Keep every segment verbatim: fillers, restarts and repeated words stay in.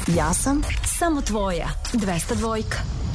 Ja sam samo tvoja. dvesta dvojka.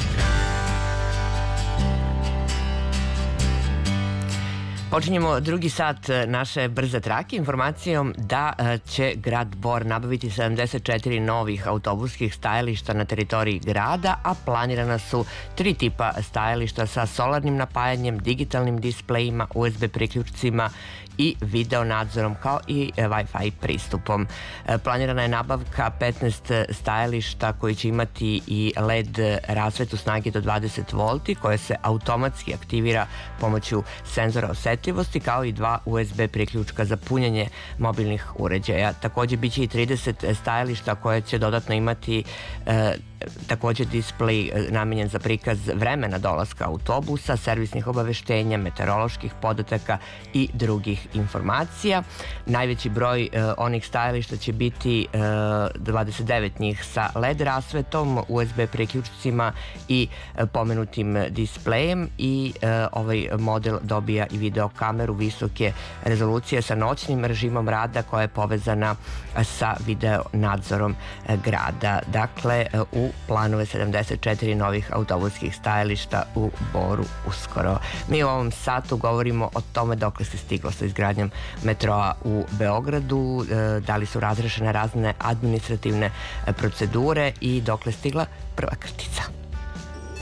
Počinjemo drugi sat naše brze trake informacijom da će grad Bor nabaviti sedamdeset četiri novih autobuskih stajališta na teritoriji grada, a planirana su tri tipa stajališta sa solarnim napajanjem, digitalnim displejima, U S B priključcima i video nadzorom, kao i Wi-Fi pristupom. Planirana je nabavka petnaest stajališta koji će imati i L E D rasvetu snage do dvadeset volti koje se automatski aktivira pomoću senzora osetljivosti, kao i dva U S B priključka za punjenje mobilnih uređaja. Takođe biće i trideset stajališta koje će dodatno imati e, takođe displej namenjen za prikaz vremena dolaska autobusa, servisnih obaveštenja, meteoroloških podataka i drugih informacija. Najveći broj e, onih stajališta će biti e, dvadeset devet njih sa L E D rasvetom, U S B priključcima i e, pomenutim displejem i e, ovaj model dobija i video kameru visoke rezolucije sa noćnim režimom rada koja je povezana sa video nadzorom e, grada. Dakle, e, u planove sedamdeset četiri novih autobuskih stajališta u Boru uskoro. Mi u ovom satu govorimo o tome dokle se stiglo sa izgradnjom metroa u Beogradu, da li su razrešene razne administrativne procedure i dokle stigla prva krtica.